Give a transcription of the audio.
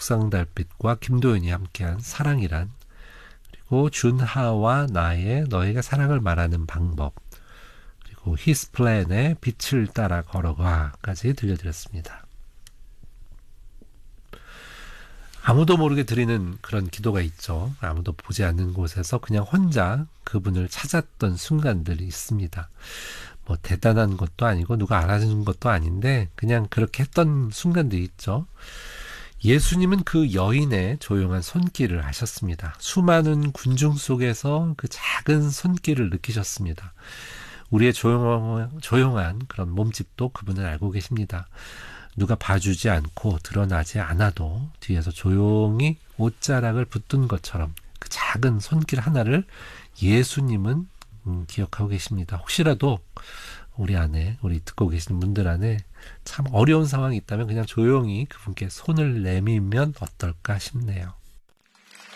옥상달빛과 김도윤이 함께한 사랑이란, 그리고 준하와 나의 너에게 사랑을 말하는 방법, 그리고 히스플랜의 빛을 따라 걸어가까지 들려드렸습니다. 아무도 모르게 드리는 그런 기도가 있죠. 아무도 보지 않는 곳에서 그냥 혼자 그분을 찾았던 순간들이 있습니다. 뭐 대단한 것도 아니고 누가 알아주는 것도 아닌데 그냥 그렇게 했던 순간들이 있죠. 예수님은 그 여인의 조용한 손길을 아셨습니다. 수많은 군중 속에서 그 작은 손길을 느끼셨습니다. 우리의 조용한 그런 몸짓도 그분은 알고 계십니다. 누가 봐주지 않고 드러나지 않아도 뒤에서 조용히 옷자락을 붙든 것처럼 그 작은 손길 하나를 예수님은 기억하고 계십니다. 혹시라도 우리 안에, 우리 듣고 계시는 분들 안에 참 어려운 상황이 있다면 그냥 조용히 그분께 손을 내밀면 어떨까 싶네요.